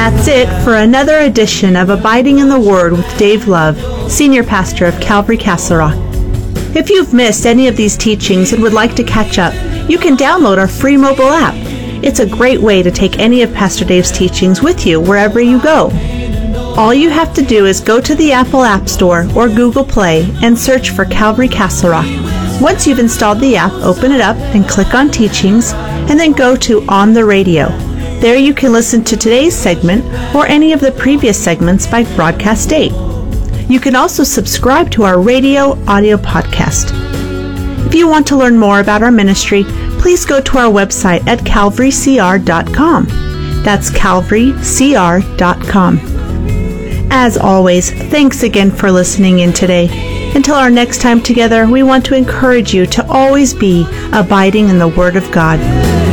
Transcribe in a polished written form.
that's it for another edition of Abiding in the Word with Dave Love, Senior Pastor of Calvary Castle Rock. If you've missed any of these teachings and would like to catch up, you can download our free mobile app. It's a great way to take any of Pastor Dave's teachings with you wherever you go. All you have to do is go to the Apple App Store or Google Play and search for Calvary Castle Rock. Once you've installed the app, open it up and click on Teachings, and then go to On the Radio. There you can listen to today's segment or any of the previous segments by broadcast date. You can also subscribe to our radio audio podcast. If you want to learn more about our ministry, please go to our website at calvarycr.com. That's calvarycr.com. As always, thanks again for listening in today. Until our next time together, we want to encourage you to always be abiding in the Word of God.